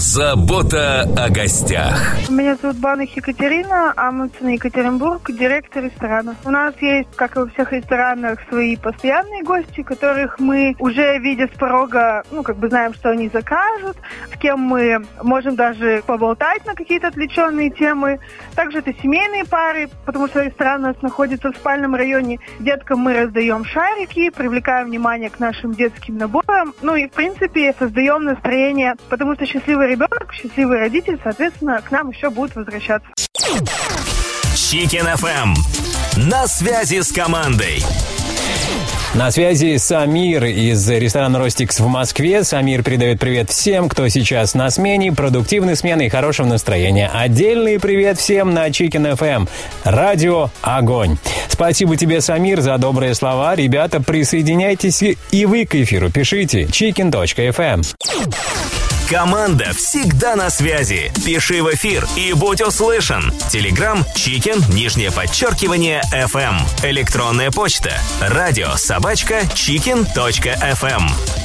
Забота о гостях. Меня зовут Баных Екатерина, Амундсен, Екатеринбург, директор ресторана. У нас есть, как и во всех ресторанах, свои постоянные гости, которых мы уже, видя с порога, знаем, что они закажут, с кем мы можем даже поболтать на какие-то отвлеченные темы. Также это семейные пары, потому что ресторан у нас находится в спальном районе. Деткам мы раздаем шарики, привлекаем внимание к нашим детским наборам. И, в принципе, создаем настроение, потому что счастливый ребенок, счастливый родитель, соответственно, к нам еще будут возвращаться. Chicken FM. На связи с командой. На связи Самир из ресторана «Ростикс» в Москве. Самир передает привет всем, кто сейчас на смене, продуктивной смены и хорошего настроения. Отдельный привет всем на Chicken FM. Радио «Огонь». Спасибо тебе, Самир, за добрые слова. Ребята, присоединяйтесь и вы к эфиру. Пишите chicken.fm. Команда всегда на связи. Пиши в эфир и будь услышан. Телеграм Chicken, _FM. Электронная почта радио _chicken.fm.